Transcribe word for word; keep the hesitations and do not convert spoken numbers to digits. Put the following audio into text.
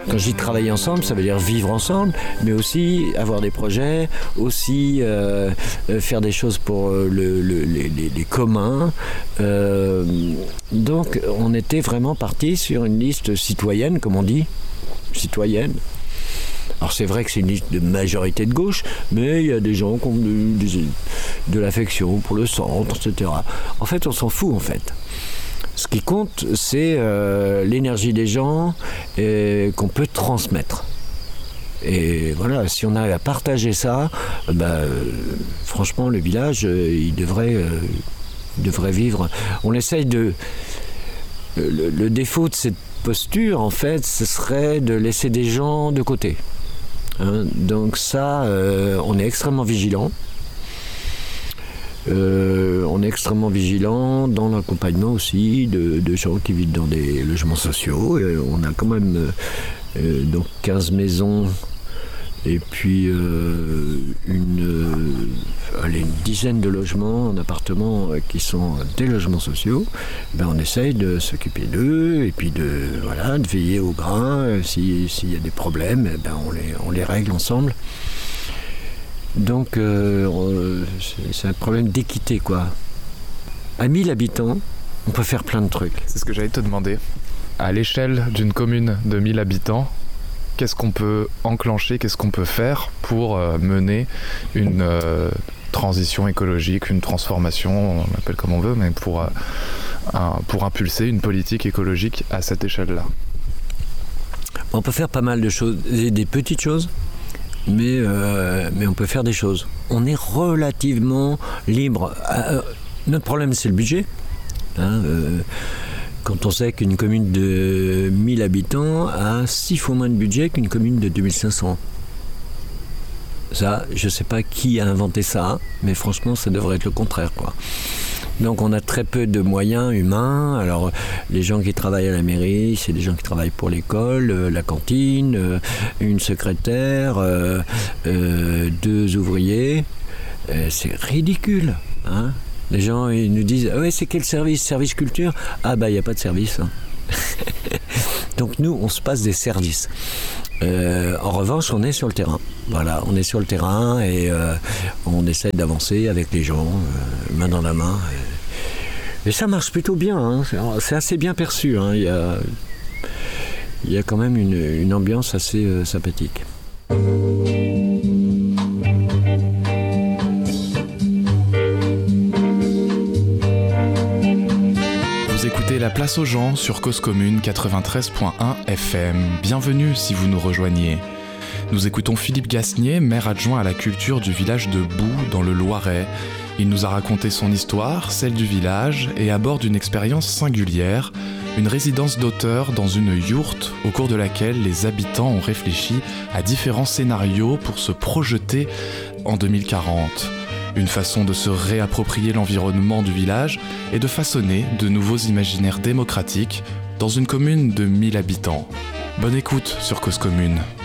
Quand je dis travailler ensemble, ça veut dire vivre ensemble, mais aussi avoir des projets, aussi euh, faire des choses pour le, le, les, les communs. Euh, donc on était vraiment parti sur une liste citoyenne, comme on dit, citoyenne. Alors c'est vrai que c'est une liste de majorité de gauche, mais il y a des gens qui ont de, de, de l'affection pour le centre, et cetera. En fait, on s'en fout, en fait. Ce qui compte, c'est euh, l'énergie des gens et, qu'on peut transmettre. Et voilà, si on arrive à partager ça, bah, euh, franchement, le village, euh, il devrait, euh, il devrait vivre. On essaye de... Le, le défaut de cette posture, en fait, ce serait de laisser des gens de côté. Hein, donc ça, euh, on est extrêmement vigilant. Euh, on est extrêmement vigilant dans l'accompagnement aussi de, de gens qui vivent dans des logements sociaux. Et on a quand même euh, donc quinze maisons et puis euh, une, euh, allez, une dizaine de logements en appartements euh, qui sont des logements sociaux. Ben, on essaye de s'occuper d'eux et puis de, voilà, de veiller au grain. Si, s'il y a des problèmes, ben, on, les, on les règle ensemble. Donc euh, c'est, c'est un problème d'équité, quoi. À mille habitants, on peut faire plein de trucs. C'est ce que j'allais te demander. À l'échelle d'une commune de mille habitants, qu'est-ce qu'on peut enclencher, qu'est-ce qu'on peut faire pour euh, mener une euh, transition écologique, une transformation, on l'appelle comme on veut, mais pour, euh, un, pour impulser une politique écologique à cette échelle-là? On peut faire pas mal de choses, des, des petites choses, mais, euh, mais on peut faire des choses. On est relativement libre. Euh, notre problème, c'est le budget. Hein, euh, quand on sait qu'une commune de mille habitants a six fois moins de budget qu'une commune de deux mille cinq cents. Ça, je ne sais pas qui a inventé ça, mais franchement, ça devrait être le contraire, quoi. Donc on a très peu de moyens humains. Alors les gens qui travaillent à la mairie, c'est des gens qui travaillent pour l'école, euh, la cantine, euh, une secrétaire, euh, euh, deux ouvriers. Euh, c'est ridicule, hein. Les gens ils nous disent ah ouais, c'est quel service? Service culture? Ah bah il n'y a pas de service. Hein. Donc nous on se passe des services. Euh, en revanche, on est sur le terrain. Voilà, on est sur le terrain et euh, on essaie d'avancer avec les gens, euh, main dans la main. Et, et ça marche plutôt bien. Hein. C'est, c'est assez bien perçu. Hein. Il y a, il y a quand même une, une ambiance assez euh, sympathique. Vous écoutez La Place aux gens sur Cause Commune quatre-vingt-treize point un F M. Bienvenue si vous nous rejoignez. Nous écoutons Philippe Gasnier, maire adjoint à la culture du village de Boux dans le Loiret. Il nous a raconté son histoire, celle du village, et aborde une expérience singulière, une résidence d'auteur dans une yourte au cours de laquelle les habitants ont réfléchi à différents scénarios pour se projeter en deux mille quarante. Une façon de se réapproprier l'environnement du village et de façonner de nouveaux imaginaires démocratiques dans une commune de mille habitants. Bonne écoute sur Cause Commune.